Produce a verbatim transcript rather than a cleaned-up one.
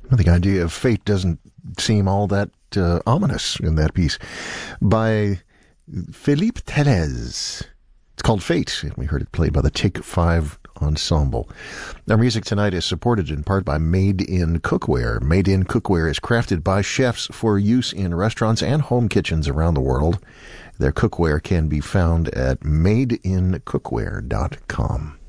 The idea of fate doesn't seem all that uh, ominous in that piece. By Philippe Telez. It's called Fate, and we heard it played by the Take Five Ensemble. Our music tonight is supported in part by Made in Cookware. Made in Cookware is crafted by chefs for use in restaurants and home kitchens around the world. Their cookware can be found at made in cookware dot com.